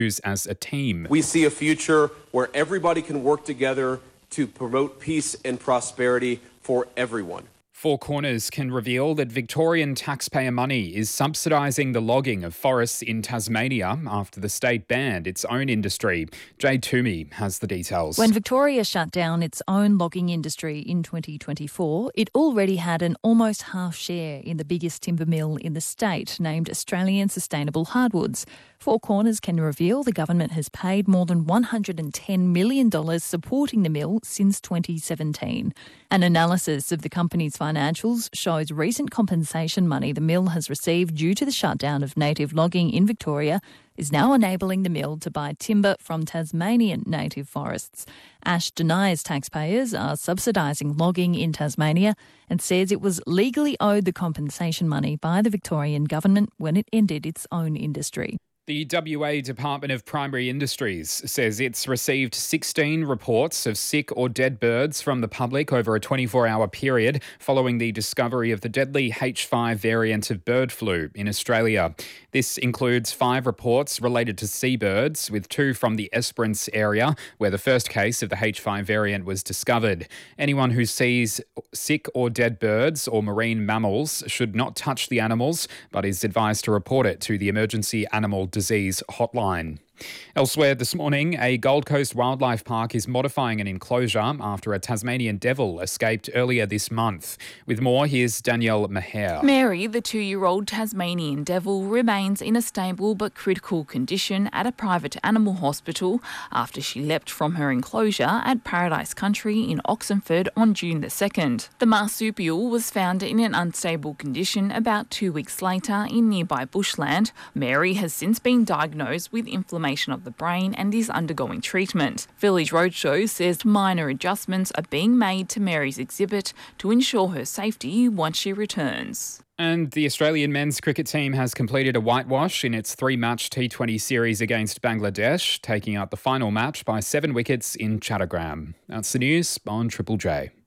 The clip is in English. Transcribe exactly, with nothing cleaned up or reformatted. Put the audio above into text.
as a team. We see a future where everybody can work together to promote peace and prosperity for everyone. Four Corners can reveal that Victorian taxpayer money is subsidising the logging of forests in Tasmania after the state banned its own industry. Jade Toomey has the details. When Victoria shut down its own logging industry in twenty twenty-four, it already had an almost half share in the biggest timber mill in the state, named Australian Sustainable Hardwoods. Four Corners can reveal the government has paid more than one hundred ten million dollars supporting the mill since twenty seventeen. An analysis of the company's financials shows recent compensation money the mill has received due to the shutdown of native logging in Victoria is now enabling the mill to buy timber from Tasmanian native forests. Ash denies taxpayers are subsidising logging in Tasmania and says it was legally owed the compensation money by the Victorian government when it ended its own industry. The W A Department of Primary Industries says it's received sixteen reports of sick or dead birds from the public over a twenty-four hour period following the discovery of the deadly H five variant of bird flu in Australia. This includes five reports related to seabirds, with two from the Esperance area, where the first case of the H five variant was discovered. Anyone who sees sick or dead birds or marine mammals should not touch the animals, but is advised to report it to the Emergency Animal Disease Hotline. Elsewhere this morning, a Gold Coast wildlife park is modifying an enclosure after a Tasmanian devil escaped earlier this month. With more, here's Danielle Maher. Mary, the two-year-old Tasmanian devil, remains in a stable but critical condition at a private animal hospital after she leapt from her enclosure at Paradise Country in Oxenford on June the second. The marsupial was found in an unstable condition about two weeks later in nearby bushland. Mary has since been diagnosed with inflammation of the brain and is undergoing treatment. Village Roadshow says minor adjustments are being made to Mary's exhibit to ensure her safety once she returns. And the Australian men's cricket team has completed a whitewash in its three-match T twenty series against Bangladesh, taking out the final match by seven wickets in Chattogram. That's the news on Triple J.